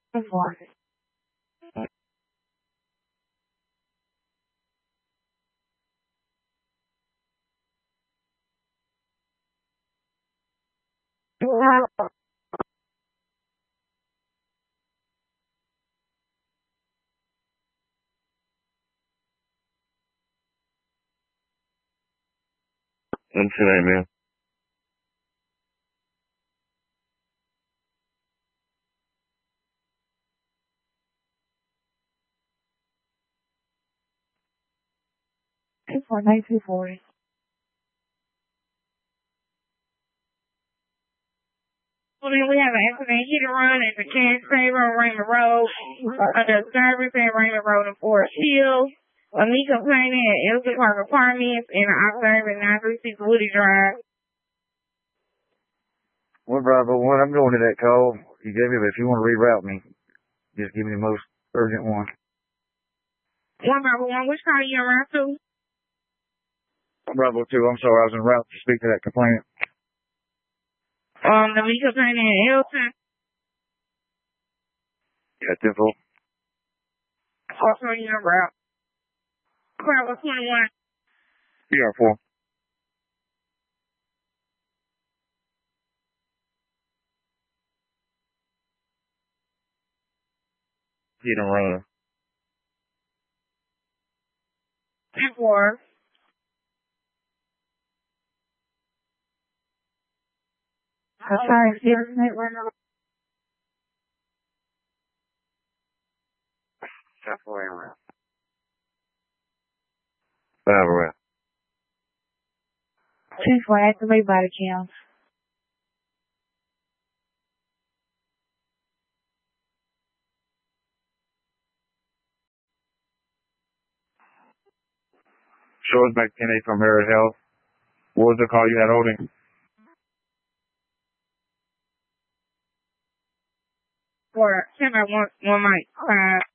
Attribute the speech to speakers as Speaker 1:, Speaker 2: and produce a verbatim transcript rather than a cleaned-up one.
Speaker 1: Four.
Speaker 2: What's your name, man?
Speaker 1: Two four nine two four.
Speaker 3: Well, then we have an accident hit and run at the Cash Favor on Raymond Road, under service at Raymond Road in Forest Hill. A me complaining at Elgin Park Apartments and an observer at nine three six Woody Drive.
Speaker 2: Well, Bravo one, I'm going to that call you gave me, but if you want to reroute me, just give me the most urgent one.
Speaker 3: One Bravo one, which call you around to?
Speaker 2: Bravo two, I'm sorry, I was en route to speak to that complainant.
Speaker 3: Um, the me complaining at Elton.
Speaker 2: Yeah, ten four.
Speaker 3: Also, you en route. Bravo twenty-one.
Speaker 2: B R four. Hit and run.
Speaker 3: ten four.
Speaker 1: I'm sorry, zero minute runner.
Speaker 2: ten four en route. Five around.
Speaker 1: Two four activate body cam.
Speaker 2: Shows back ten eight from Harris Health. What was the call you had holding?
Speaker 3: For ten by one, one mic. Uh,